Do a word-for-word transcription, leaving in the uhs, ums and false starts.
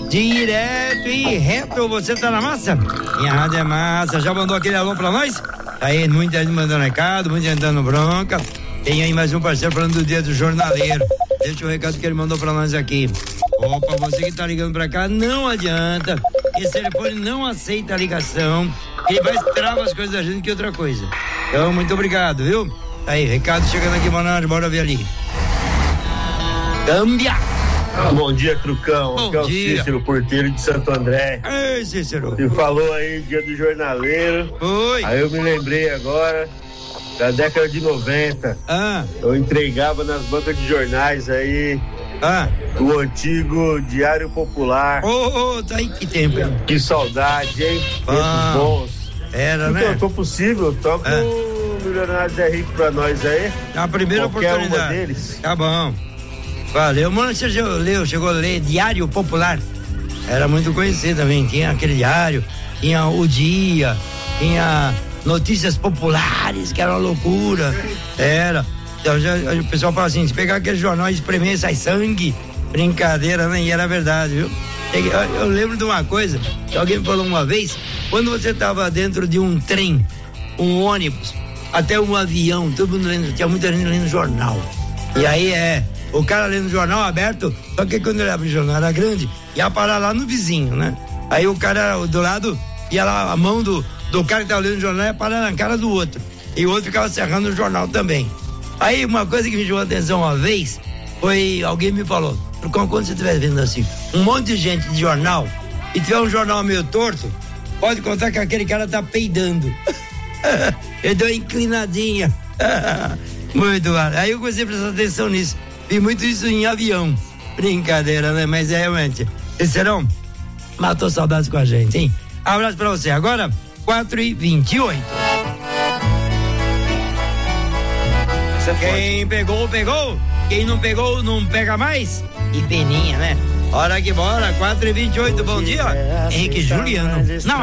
Direto e reto, você tá na massa? E a rádio é massa, já mandou aquele alô pra nós? Aí, muita gente mandando recado, muita gente dando bronca. Tem aí mais um parceiro falando do dia do jornaleiro. Deixa o recado que ele mandou pra nós aqui. Opa, você que tá ligando pra cá, não adianta. Esse telefone não aceita a ligação. Ele vai trava as coisas da gente que outra coisa. Então, muito obrigado, viu? Aí, recado chegando aqui, mano, bora ver ali. Câmbia! Bom dia, Trucão. Bom Aqui é o dia. Cícero, porteiro de Santo André. Ei, Cícero. Você falou aí, dia do jornaleiro. Oi. Aí eu me lembrei agora da década de noventa. Ah. Eu entregava nas bancas de jornais aí Ah. o antigo Diário Popular. Ô, oh, tá aí que tempo, hein? Que saudade, hein? Ah. Tempos bons. Era, então, né? se for possível, toca Ah. o Milionários é Rico pra nós aí. A primeira Qualquer oportunidade. uma deles. Tá bom. Valeu, mano, você já leu, chegou a ler Diário Popular. Era muito conhecido também, tinha aquele diário, tinha o Dia, tinha Notícias Populares, que era uma loucura. Era. Então, já, o pessoal fala assim, se pegar aquele jornal e espremer, sai sangue. Brincadeira, né? E era verdade, viu? Eu, eu lembro de uma coisa, que alguém me falou uma vez, quando você estava dentro de um trem, um ônibus, até um avião, todo mundo lendo, tinha muita gente lendo jornal. E aí é, o cara lendo o jornal aberto, só que quando ele abre o jornal era grande, ia parar lá no vizinho, né? Aí o cara do lado, ia lá, a mão do, do cara que tava lendo o jornal ia parar na cara do outro. E o outro ficava cerrando o jornal também. Aí uma coisa que me chamou a atenção uma vez, foi, alguém me falou, quando você estiver vendo assim, um monte de gente de jornal, e tiver um jornal meio torto, pode contar que aquele cara tá peidando. Ele deu uma inclinadinha. Muito bom. Aí eu comecei a prestar atenção nisso. Vi muito isso em avião. Brincadeira, né? Mas é realmente. Cicerão, matou saudades com a gente, hein? Abraço pra você. Agora, quatro e vinte e oito. Quem pegou, pegou. Quem não pegou, não pega mais. E peninha, né? Hora que bora, quatro e vinte e oito, bom dia. Henrique Juliano. Não.